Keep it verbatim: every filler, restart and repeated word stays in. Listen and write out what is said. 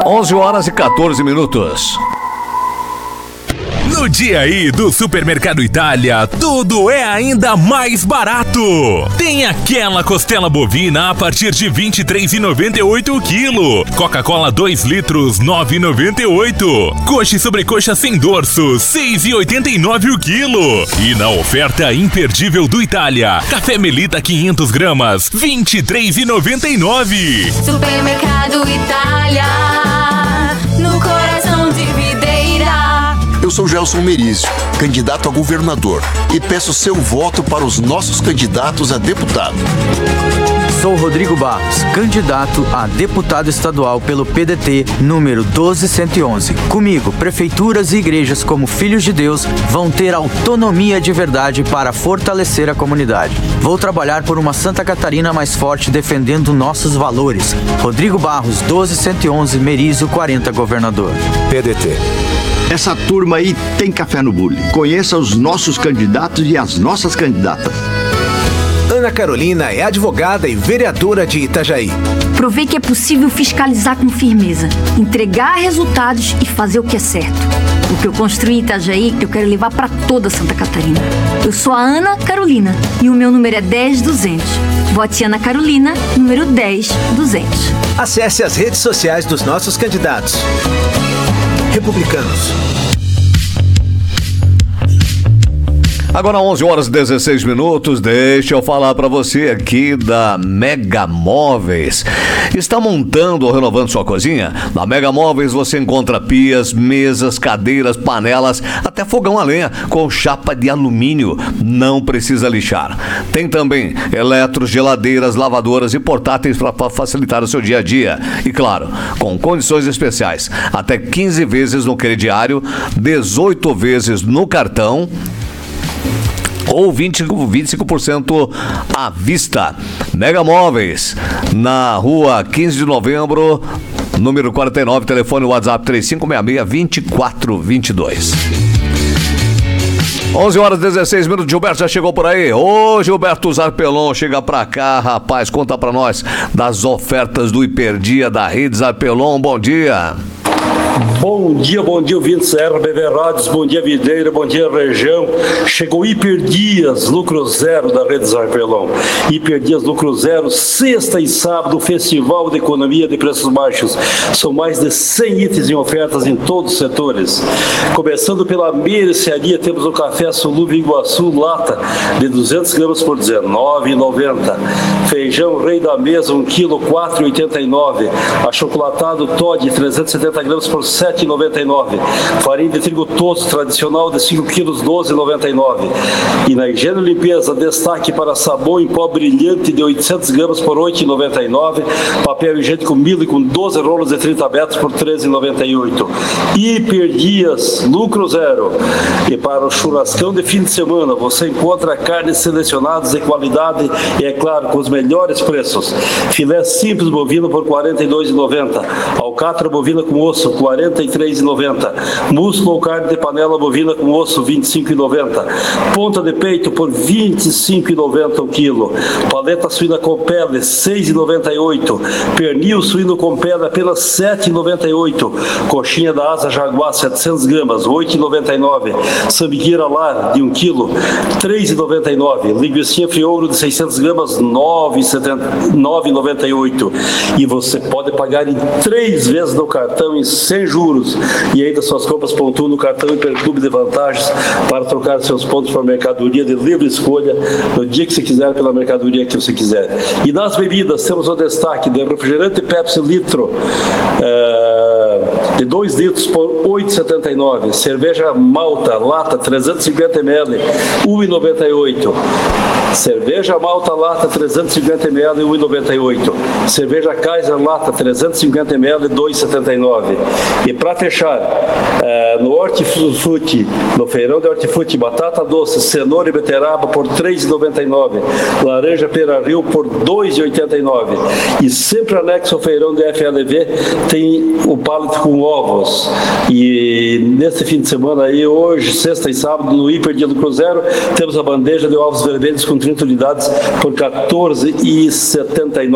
onze horas e quatorze minutos. No dia aí do Supermercado Itália, tudo é ainda mais barato. Tem aquela costela bovina a partir de vinte e três reais e noventa e oito centavos o quilo. Coca-Cola dois litros, nove reais e noventa e oito centavos. Coxa e sobrecoxa sem dorso, seis reais e oitenta e nove centavos o quilo. E na oferta imperdível do Itália, café Melita quinhentas gramas, vinte e três reais e noventa e nove centavos. Supermercado Itália, no coração de Videira. Eu sou Gelson Merizio, candidato a governador, e peço seu voto para os nossos candidatos a deputado. Sou Rodrigo Barros, candidato a deputado estadual pelo P D T número doze cento e onze. Comigo, prefeituras e igrejas como Filhos de Deus vão ter autonomia de verdade para fortalecer a comunidade. Vou trabalhar por uma Santa Catarina mais forte, defendendo nossos valores. Rodrigo Barros, doze cento e onze, Merizio quarenta, governador. P D T. Essa turma aí tem café no bule. Conheça os nossos candidatos e as nossas candidatas. Ana Carolina é advogada e vereadora de Itajaí. Provei que é possível fiscalizar com firmeza, entregar resultados e fazer o que é certo. O que eu construí em Itajaí, eu quero levar para toda Santa Catarina. Eu sou a Ana Carolina e o meu número é dez duzentos. Vote Ana Carolina, número dez duzentos. Acesse as redes sociais dos nossos candidatos. Republicanos. Agora onze horas e dezesseis minutos, deixa eu falar para você aqui da Mega Móveis. Está montando ou renovando sua cozinha? Na Mega Móveis você encontra pias, mesas, cadeiras, panelas, até fogão a lenha com chapa de alumínio. Não precisa lixar. Tem também eletros, geladeiras, lavadoras e portáteis para facilitar o seu dia a dia. E claro, com condições especiais. Até quinze vezes no crediário, dezoito vezes no cartão, ou vinte, vinte e cinco por cento à vista. Mega Móveis, na rua quinze de novembro, número quarenta e nove, telefone WhatsApp três cinco seis seis, dois quatro dois dois. onze horas e dezesseis minutos, Gilberto já chegou por aí. Ô Gilberto Zarpelon, chega pra cá, rapaz, conta pra nós das ofertas do Hiperdia da Rede Zarpelon. Bom dia. Bom dia, bom dia, ouvintes R B V Rádios, bom dia, Videira, bom dia, região. Chegou Hiperdias, lucro zero da Rede Zarpelon. Hiperdias, lucro zero, sexta e sábado, Festival de Economia de Preços Baixos. São mais de cem itens em ofertas em todos os setores. Começando pela mercearia, temos o café Solúvel Iguaçu, lata, de duzentas gramas por dezenove reais e noventa centavos. Feijão Rei da Mesa, um quilo, quatro reais e oitenta e nove centavos. Achocolatado Toddy, trezentos e setenta gramas por sete reais e noventa e nove centavos. Farinha de trigo tosto tradicional de cinco quilos, doze reais e noventa e nove centavos. E na higiene e limpeza, destaque para sabão em pó brilhante de oitocentas gramas por oito reais e noventa e nove centavos. Papel higiênico Mili com doze rolos de trinta metros por treze reais e noventa e oito centavos. Hiperdias, lucro zero. E para o churrascão de fim de semana, você encontra carnes selecionadas de qualidade e, é claro, com os melhores preços. Filé simples bovino por quarenta e dois reais e noventa centavos. Alcatra bovina com osso, quarenta e três reais e noventa centavos. Músculo ou carne de panela bovina com osso, vinte e cinco reais e noventa centavos. Ponta de peito por vinte e cinco reais e noventa centavos o quilo. Paleta suína com pele, seis reais e noventa e oito centavos. Pernil suíno com pele, apenas sete reais e noventa e oito centavos. Coxinha da asa jaguar, setecentas gramas, oito reais e noventa e nove centavos. Sambiqueira lar, de um quilo, três reais e noventa e nove centavos. Linguiça friouro de seiscentas gramas, nove reais e noventa e oito centavos. E você pode pagar em três vezes no cartão, em sem juros, e ainda suas compras pontuam no cartão Hiperclube de Vantagens para trocar seus pontos por mercadoria de livre escolha no dia que você quiser, pela mercadoria que você quiser. E nas bebidas temos o destaque de refrigerante Pepsi litro, é, de dois litros por oito reais e setenta e nove centavos. Cerveja Malta lata trezentos e cinquenta mililitros, um real e noventa e oito centavos. Cerveja Malta lata trezentos e cinquenta mililitros, um real e noventa e oito centavos. Cerveja Kaiser lata trezentos e cinquenta mililitros, dois reais e setenta e nove centavos. E para fechar, é, no Hortifruti, no feirão de Hortifruti, batata doce, cenoura e beterraba por três reais e noventa e nove centavos. Laranja Pera Rio por dois reais e oitenta e nove centavos. E sempre anexo ao feirão de F L V tem o pallet com ovos. E nesse fim de semana aí, hoje, sexta e sábado, no Hiperdia do Cruzeiro, temos a bandeja de ovos vermelhos com trinta unidades por quatorze reais e setenta e nove centavos.